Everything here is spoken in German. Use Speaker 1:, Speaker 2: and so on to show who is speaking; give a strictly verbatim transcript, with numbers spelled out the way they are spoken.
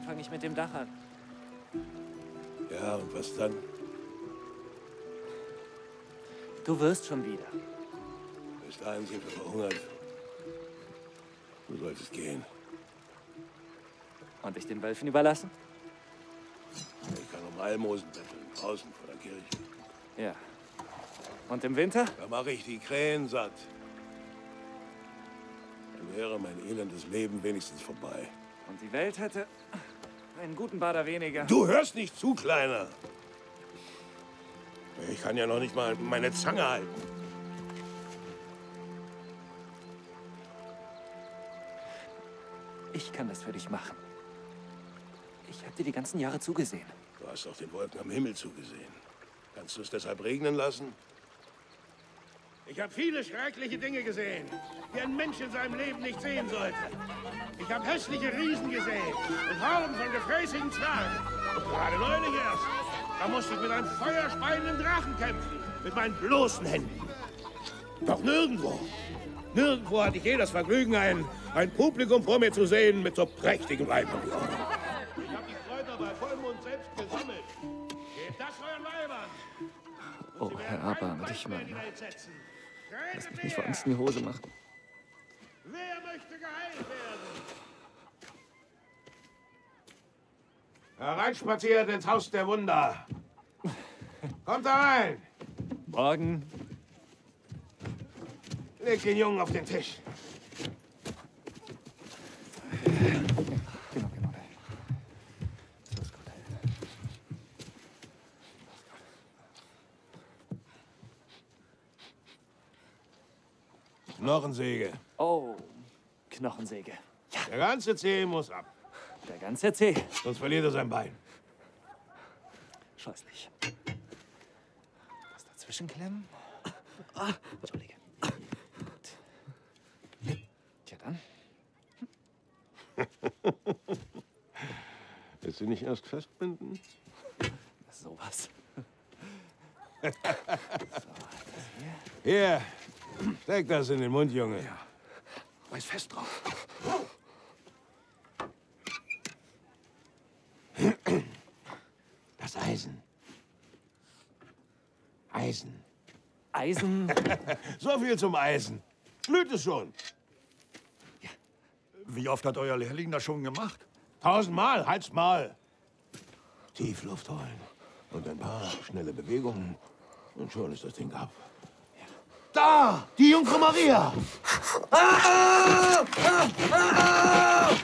Speaker 1: fange ich mit dem Dach an.
Speaker 2: Ja, und was dann?
Speaker 1: Du wirst schon wieder.
Speaker 2: Bis dahin sind wir verhungert. Du solltest gehen.
Speaker 1: Und dich den Wölfen überlassen?
Speaker 2: Ich kann um Almosen betteln, draußen vor der Kirche.
Speaker 1: Ja. Und im Winter?
Speaker 2: Da mache ich die Krähen satt. Dann wäre mein elendes Leben wenigstens vorbei.
Speaker 1: Und die Welt hätte einen guten Bader weniger.
Speaker 2: Du hörst nicht zu, Kleiner. Ich kann ja noch nicht mal meine Zange halten.
Speaker 1: Ich kann das für dich machen. Ich habe dir die ganzen Jahre zugesehen.
Speaker 2: Du hast doch den Wolken am Himmel zugesehen. Kannst du es deshalb regnen lassen? Ich habe viele schreckliche Dinge gesehen, die ein Mensch in seinem Leben nicht sehen sollte. Ich habe hässliche Riesen gesehen und Horden von gefräßigen Zwergen. Und gerade neulich erst, da musste ich mit einem feuerspeienden Drachen kämpfen. Mit meinen bloßen Händen. Doch nirgendwo, nirgendwo hatte ich je das Vergnügen, ein, ein Publikum vor mir zu sehen mit so prächtigen Weibern wie euch. Ich habe die Kräuter bei Vollmond selbst gesammelt. Gebt das euren Weibern.
Speaker 1: Oh, Herr Abraham, dich mal. Lass mich nicht vor Angst in die Hose machen.
Speaker 2: Wer möchte geheilt werden? Hereinspaziert ins Haus der Wunder. Kommt da rein.
Speaker 1: Morgen.
Speaker 2: Leg den Jungen auf den Tisch.
Speaker 1: Genau, genau. So ist gut.
Speaker 2: Knochensäge.
Speaker 1: Oh, Knochensäge. Ja,
Speaker 2: Der ganze Zeh muss ab.
Speaker 1: der ganze Zeh.
Speaker 2: Sonst verliert er sein Bein.
Speaker 1: Scheußlich. Das dazwischen klemmen. Ah, Entschuldige. Gut. Tja, dann.
Speaker 2: Willst du nicht erst festbinden?
Speaker 1: Sowas. So, das hier.
Speaker 2: Hier, steck das in den Mund, Junge.
Speaker 1: Ja. Weiß fest drauf.
Speaker 2: Das Eisen. Eisen.
Speaker 1: Eisen.
Speaker 2: So viel zum Eisen. Glüht es schon.
Speaker 3: Wie oft hat euer Lehrling das schon gemacht?
Speaker 2: Tausendmal, halt's Maul. Tief Luft holen. Und ein paar schnelle Bewegungen. Und schon ist das Ding ab. Da! Die Jungfrau Maria! Ah! Ah! Ah!